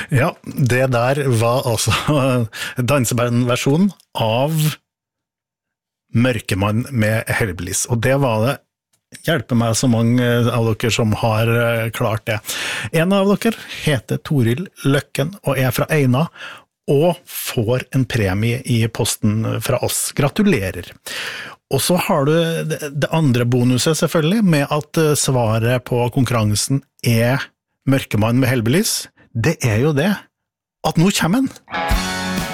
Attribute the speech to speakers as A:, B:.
A: Ja, det der var altså dansebandversjonen av Mørkemann med Hellbillies, og det var det hjelper meg så mange av dere som har klart det. En av dere heter Toril Løkken og fra Eina, og får en premie i posten fra oss. Gratulerer! Og så har du det andre bonuset selvfølgelig, med at svaret på konkurransen Mørkemann med Hellbillies. Det jo det, at nå kommer den!